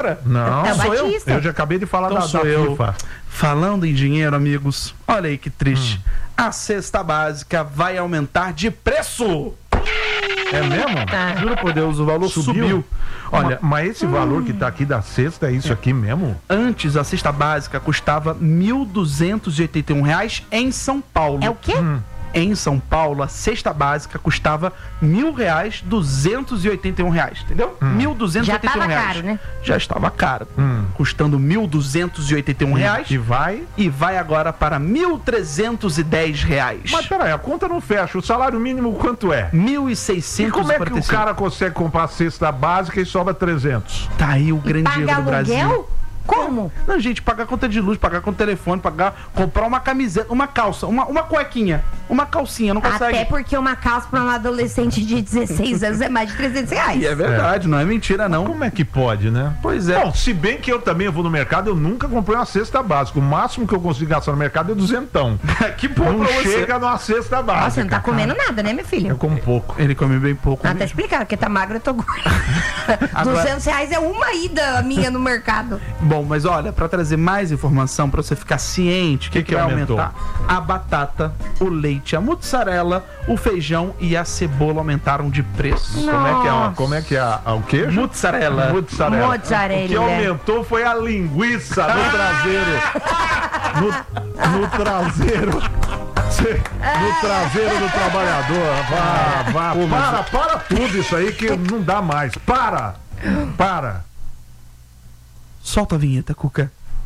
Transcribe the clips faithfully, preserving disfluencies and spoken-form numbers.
Não, é sou eu. Batista. Eu já acabei de falar Então da, sou da eu. FIFA. Falando em dinheiro, amigos, olha aí que triste. Hum. A cesta básica vai aumentar de preço. É mesmo? Tá. Juro por Deus, o valor subiu. subiu. Olha, mas, mas esse hum. valor que tá aqui da cesta é isso aqui mesmo? Antes, a cesta básica custava mil duzentos e oitenta e um reais em São Paulo. É o quê? Hum. Em São Paulo, a cesta básica custava mil reais, duzentos e oitenta e um reais, entendeu? Hum. Mil duzentos e oitenta e um reais. Caro, né? Já estava caro. Hum. Custando mil duzentos e oitenta e um reais. E vai? E vai agora para mil trezentos e dez reais. Mas peraí, a conta não fecha. O salário mínimo quanto é? mil e seiscentos e quarenta e cinco. E como é que o cara consegue comprar a cesta básica e sobra trezentos? Tá aí o grande erro do Brasil. Aluguel? Como? Não, gente, pagar conta de luz, pagar conta de telefone, pagar, comprar uma camiseta, uma calça, uma, uma cuequinha, uma calcinha, não consegue. Até porque uma calça para um adolescente de dezesseis anos é mais de trezentos reais. E é verdade, é. Não é mentira, não. Mas como é que pode, né? Pois é. Bom, se bem que eu também vou no mercado, eu nunca comprei uma cesta básica. O máximo que eu consigo gastar no mercado é duzentão. Que bom não pra você. Chega numa cesta básica. Nossa, você não tá comendo cara. nada, né, meu filho? Eu como pouco. Ele come bem pouco. Até explicar, porque tá magro, eu tô gordo. Agora... duzentos reais é uma ida minha no mercado. Bom, mas olha, pra trazer mais informação, pra você ficar ciente, o que, que, que vai aumentou? aumentar? A batata, o leite, a mussarela, o feijão e a cebola aumentaram de preço. Nossa. Como é que é? A, como é que é a, a, o queijo? Mussarela. Mussarela. Mozzarella. O que aumentou foi a linguiça no traseiro. No, no traseiro. No traseiro do trabalhador. Vá, vá. Pô, para, para tudo isso aí que não dá mais. Para! Para! Solta a vinheta, Cuca.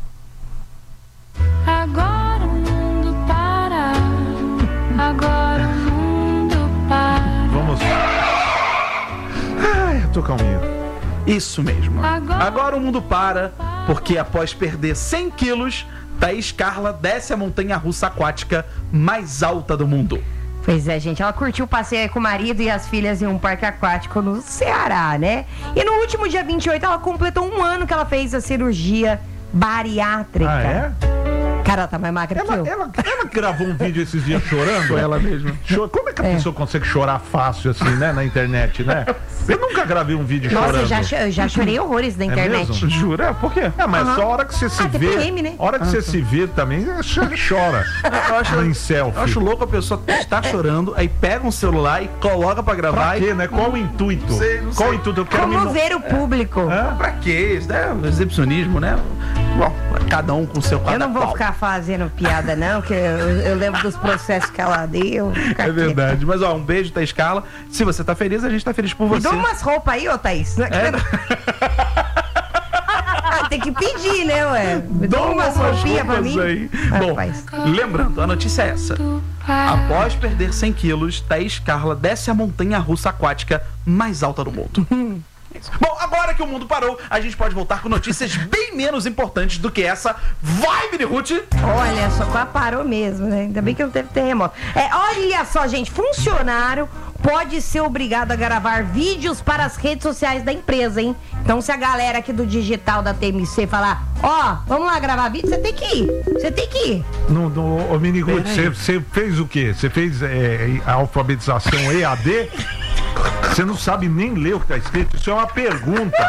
Agora o mundo para. Agora o mundo para. Vamos. Ai, eu tô calminho. Isso mesmo. Agora... Agora o mundo para, porque após perder cem quilos, Thaís Carla desce a montanha-russa aquática mais alta do mundo. Pois é, gente, ela curtiu o passeio com o marido e as filhas em um parque aquático no Ceará, né? E no último dia vinte e oito, ela completou um ano que ela fez a cirurgia bariátrica. Ah, é? Cara, ela tá mais magra ela, que eu. Ela, ela gravou um vídeo esses dias chorando? Foi ela mesma. Como é que a é. pessoa consegue chorar fácil assim, né? Na internet, né? Eu nunca gravei um vídeo Nossa, chorando. Nossa, eu já, já chorei horrores na é internet. Mesmo? Jura? Por quê? É, mas uhum. só a hora que você se ah, vê. T P M, né? A hora que ah, você tá. se vê também, chora. Eu acho, em selfie. Eu acho louco a pessoa estar chorando, aí pega um celular e coloca pra gravar. Pra quê, e... né? Qual o intuito? Não sei, não Qual sei. o intuito? Eu quero Como me... ver o público. É. Pra quê? Isso é exibicionismo, né? Bom, cada um com o seu Eu não vou pau. ficar fazendo piada, não, que eu, eu lembro dos processos que ela deu. É verdade. Mas, ó, um beijo, Thaís Carla. Se você tá feliz, a gente tá feliz por Me você. dá umas roupas aí, ô Thaís. É? Ah, tem que pedir, né, ué? Me dá Dá umas umas roupinhas pra roupas mim. aí. Ah, Bom, faz. lembrando, a notícia é essa. Após perder cem quilos, Thaís Carla desce a montanha-russa aquática mais alta do mundo. Bom, agora que o mundo parou, a gente pode voltar com notícias bem menos importantes do que essa. Vai, Mini Ruth! Olha só, quase parou mesmo, né? Ainda bem que não teve terremoto. É, olha só, gente, funcionário pode ser obrigado a gravar vídeos para as redes sociais da empresa, hein? Então, se a galera aqui do digital da T M C falar, ó, oh, vamos lá gravar vídeo, você tem que ir. Você tem que ir. No, no, ô, Mini Ruth, você fez o quê? Você fez é, a alfabetização E A D? Você não sabe nem ler o que tá escrito? Isso é uma pergunta.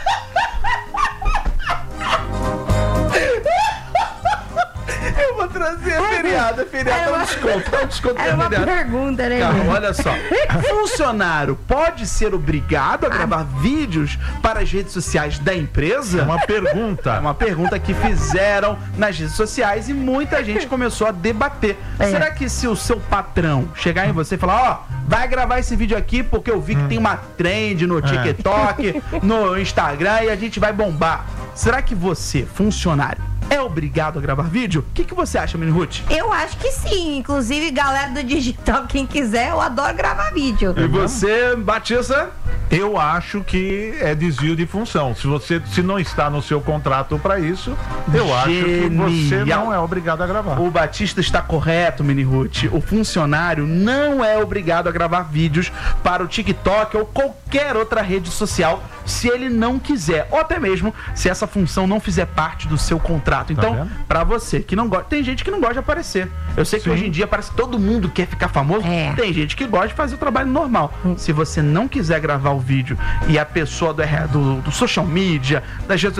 Eu vou trazer a feriada. Feriada dá um desconto. Dá um desconto Era uma feriada. pergunta, né? Calma, olha só. Funcionário pode ser obrigado a gravar ah. vídeos para as redes sociais da empresa? É uma pergunta. É uma pergunta que fizeram nas redes sociais e muita gente começou a debater. É. Será que se o seu patrão chegar em você e falar, ó, oh, vai gravar esse vídeo aqui porque eu vi que hum. tem uma trend no TikTok, é. no Instagram e a gente vai bombar. Será que você, funcionário, é obrigado a gravar vídeo? O que, que você acha, Mini Ruth? Eu acho que sim. Inclusive, galera do digital, quem quiser, eu adoro gravar vídeo. E você, Batista? Eu acho que é desvio de função. Se você se não está no seu contrato para isso, eu Genial. acho que você não é obrigado a gravar. O Batista está correto, Mini Ruth. O funcionário não é obrigado a gravar vídeos para o TikTok ou qualquer outra rede social se ele não quiser, ou até mesmo se essa função não fizer parte do seu contrato. Então, tá para você que não gosta, tem gente que não gosta de aparecer. Eu sei que Sim. hoje em dia parece que todo mundo quer ficar famoso. É. Tem gente que gosta de fazer o trabalho normal. Hum. Se você não quiser gravar o vídeo e a pessoa do, do, do social media, das redes